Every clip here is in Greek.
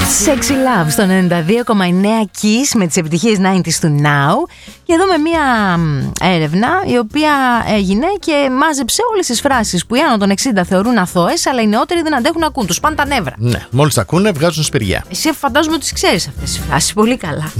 Sexy Love στο 92,9 Kiss με τις επιτυχίες 90s του Now. Και εδώ με μια έρευνα η οποία έγινε και μάζεψε όλες τις φράσεις που οι άνω των 60 θεωρούν αθώες, αλλά οι νεότεροι δεν αντέχουν να ακούν, τους πάνε τα νεύρα. Ναι, μόλις τα ακούνε βγάζουν σπηριά. Εσύ φαντάζομαι ότι τις ξέρεις αυτές τις φράσεις πολύ καλά.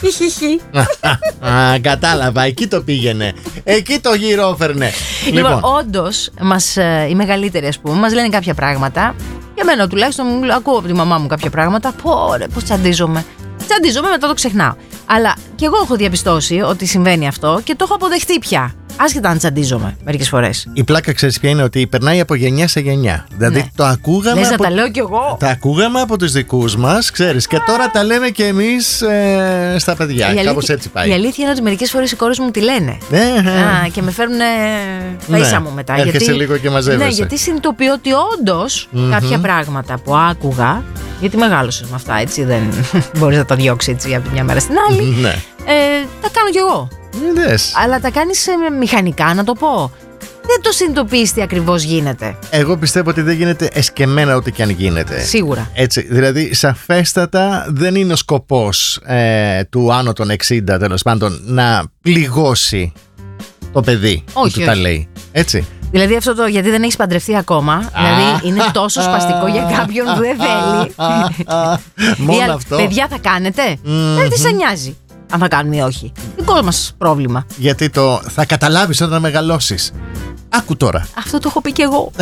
Κατάλαβα, εκεί το πήγαινε. Εκεί το γυρόφερνε. Λοιπόν, όντως, οι μεγαλύτεροι ας πούμε, μας λένε κάποια πράγματα. Για μένα τουλάχιστον ακούω από τη μαμά μου κάποια πράγματα. Πώς τσαντίζομαι. Τσαντίζομαι, μετά το ξεχνάω. Αλλά και εγώ έχω διαπιστώσει ότι συμβαίνει αυτό και το έχω αποδεχτεί πια. Άσχετα αν τσαντίζομαι μερικές φορές. Η πλάκα, ξέρεις ποια είναι, ότι περνάει από γενιά σε γενιά. Δηλαδή ναι. Το ακούγαμε. Λες να τα λέω κι εγώ. Τα ακούγαμε από τους δικούς μας, ξέρεις. Και τώρα τα λέμε κι εμείς στα παιδιά. Κάπως έτσι πάει. Η αλήθεια είναι ότι μερικές φορές οι κόρες μου τη λένε. Και με φέρνουν τα ίσα μου μετά. Έρχεσαι λίγο και μαζεύεσαι. Ναι, γιατί συνειδητοποιώ ότι όντως κάποια πράγματα που άκουγα. Γιατί μεγάλωσες με αυτά, έτσι. Δεν μπορείς να τα διώξεις έτσι από τη μια μέρα στην άλλη. Ναι. Τα κάνω κι εγώ. Αλλά τα κάνεις μηχανικά, να το πω. Δεν το συνειδητοποιείς τι ακριβώς γίνεται. Εγώ πιστεύω ότι δεν γίνεται εσκεμμένα ό,τι και αν γίνεται. Σίγουρα. Έτσι, δηλαδή, σαφέστατα δεν είναι ο σκοπός του άνω των 60, τέλος πάντων, να πληγώσει το παιδί που του τα λέει. Έτσι. Δηλαδή αυτό το γιατί δεν έχεις παντρευτεί ακόμα. Δηλαδή είναι τόσο σπαστικό για κάποιον που δεν θέλει. Μόνο αυτό. Παιδιά θα κάνετε. Δεν τι σε νοιάζει αν θα κάνουμε ή όχι. Δικό μας πρόβλημα. Γιατί θα καταλάβεις όταν μεγαλώσεις. Άκου τώρα. Αυτό το έχω πει κι εγώ.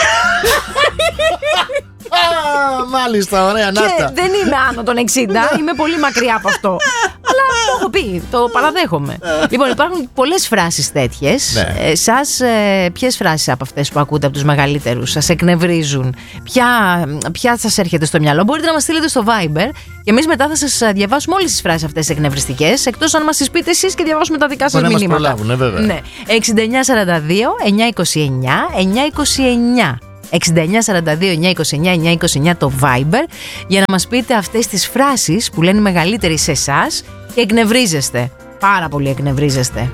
Μάλιστα, ωραία, να'τα. Και δεν είμαι άνω των 60, είμαι πολύ μακριά από αυτό. Αλλά το έχω πει, το παραδέχομαι. Λοιπόν, υπάρχουν πολλές φράσεις τέτοιες. Ναι. Σας, ποιες φράσεις από αυτές που ακούτε από τους μεγαλύτερους σας εκνευρίζουν? Ποια σας έρχεται στο μυαλό? Μπορείτε να μας στείλετε στο Viber και εμείς μετά θα σας διαβάσουμε όλες τις φράσεις αυτές εκνευριστικές, εκτός αν μας τις πείτε εσείς και διαβάσουμε τα δικά σας μηνύματα. Μπορεί να μας προλάβουν, βέβαια. Ναι. 6942 929 929. 6942-929-929 το Viber για να μας πείτε αυτές τις φράσεις που λένε οι μεγαλύτεροι σε εσάς και εκνευρίζεστε. Πάρα πολύ εκνευρίζεστε.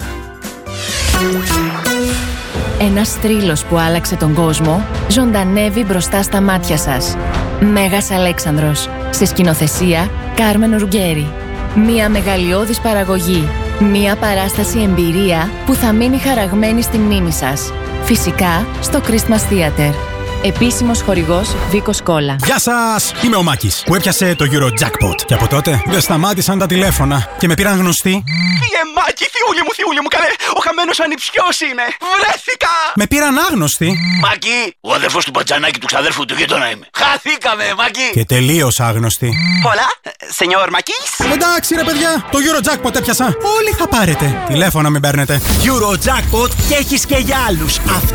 Ένας θρύλος που άλλαξε τον κόσμο ζωντανεύει μπροστά στα μάτια σας. Μέγας Αλέξανδρος. Σε σκηνοθεσία Κάρμεν Ρουγκέρι. Μια μεγαλειώδης παραγωγή. Μια παράσταση εμπειρία που θα μείνει χαραγμένη στη μνήμη σας. Φυσικά στο Christmas Theater. Επίσημος χορηγός Βίκος Κόλλα. Γεια σας! Είμαι ο Μάκης που έπιασε το Eurojackpot. Και από τότε δεν σταμάτησαν τα τηλέφωνα και με πήραν γνωστοί. Φύγε Μάκη, θειούλη μου, καλέ! Ο χαμένος ανιψιός είμαι! Βρέθηκα! Με πήραν άγνωστοι. Μάκη, ο αδερφός του Μπατζανάκη του ξαδέρφου του γείτονα είμαι. Χαθήκαμε, Μάκη! Και τελείως άγνωστοι. Πολλά, σενιόρ Μάκης. Εντάξει ρε παιδιά, το Eurojackpot έπιασα. Όλοι θα πάρετε. Τηλέφωνα μην παίρνετε. Eurojackpot και έχεις και για άλλους.